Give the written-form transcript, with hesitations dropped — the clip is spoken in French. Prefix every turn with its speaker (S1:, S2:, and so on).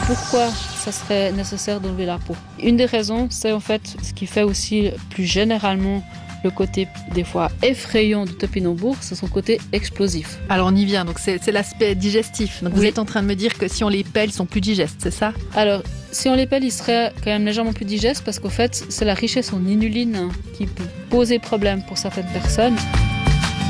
S1: pourquoi ça serait nécessaire d'enlever la peau. Une des raisons, c'est en fait ce qui fait aussi plus généralement le côté des fois effrayant du topinambour, c'est son côté explosif.
S2: Alors on y vient, donc c'est l'aspect digestif. Donc
S1: Oui.
S2: Vous êtes en train de me dire que si on les pèle, ils sont plus digestes, c'est ça?
S1: Alors, si on les pèle, ils seraient quand même légèrement plus digestes parce qu'en fait, c'est la richesse en inuline qui peut poser problème pour certaines personnes.